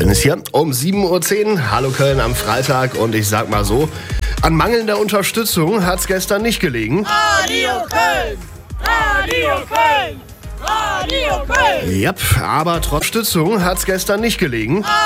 Dennis hier um 7.10 Uhr. Hallo Köln am Freitag und ich sag mal so, an mangelnder Unterstützung hat's gestern nicht gelegen. Radio Köln! Radio Köln! Radio Köln! Yep, aber trotz Unterstützung hat's gestern nicht gelegen.